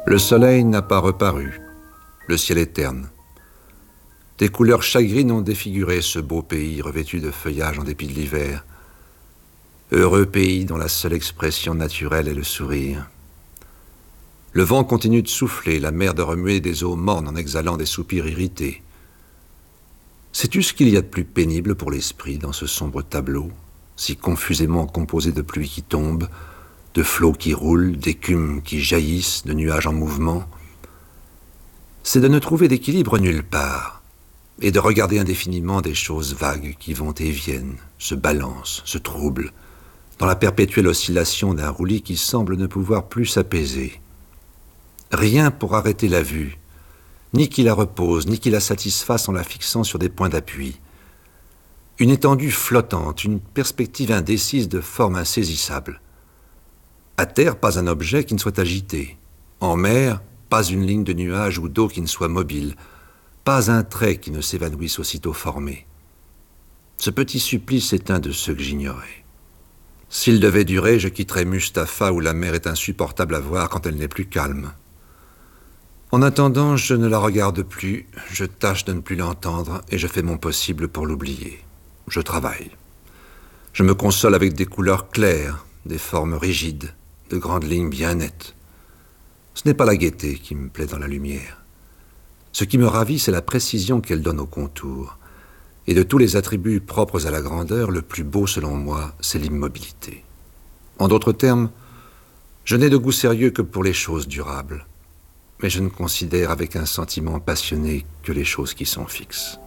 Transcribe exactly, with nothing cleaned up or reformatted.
Le soleil n'a pas reparu, le ciel est terne. Des couleurs chagrines ont défiguré ce beau pays revêtu de feuillage en dépit de l'hiver. Heureux pays dont la seule expression naturelle est le sourire. Le vent continue de souffler, la mer de remuer des eaux mornes en exhalant des soupirs irrités. Sais-tu ce qu'il y a de plus pénible pour l'esprit dans ce sombre tableau, si confusément composé de pluie qui tombe, de flots qui roulent, d'écumes qui jaillissent, de nuages en mouvement? C'est de ne trouver d'équilibre nulle part, et de regarder indéfiniment des choses vagues qui vont et viennent, se balancent, se troublent, dans la perpétuelle oscillation d'un roulis qui semble ne pouvoir plus s'apaiser. Rien pour arrêter la vue, ni qui la repose, ni qui la satisfasse en la fixant sur des points d'appui. Une étendue flottante, une perspective indécise de forme insaisissable. À terre, pas un objet qui ne soit agité. En mer, pas une ligne de nuages ou d'eau qui ne soit mobile. Pas un trait qui ne s'évanouisse aussitôt formé. Ce petit supplice est un de ceux que j'ignorais. S'il devait durer, je quitterais Mustapha où la mer est insupportable à voir quand elle n'est plus calme. En attendant, je ne la regarde plus, je tâche de ne plus l'entendre et je fais mon possible pour l'oublier. Je travaille. Je me console avec des couleurs claires, des formes rigides, de grandes lignes bien nettes. Ce n'est pas la gaieté qui me plaît dans la lumière. Ce qui me ravit, c'est la précision qu'elle donne aux contours. Et de tous les attributs propres à la grandeur, le plus beau, selon moi, c'est l'immobilité. En d'autres termes, je n'ai de goût sérieux que pour les choses durables. Mais je ne considère avec un sentiment passionné que les choses qui sont fixes.